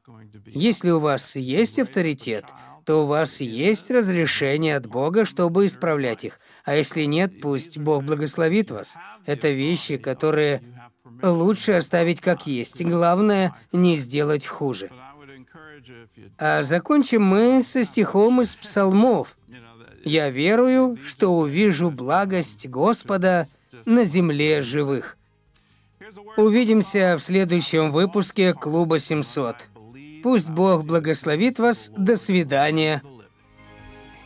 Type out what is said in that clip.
Если у вас есть авторитет, то у вас есть разрешение от Бога, чтобы исправлять их. А если нет, пусть Бог благословит вас. Это вещи, которые лучше оставить как есть. Главное, не сделать хуже. А закончим мы со стихом из Псалмов. «Я верую, что увижу благость Господа на земле живых». Увидимся в следующем выпуске Клуба 700. Пусть Бог благословит вас. До свидания.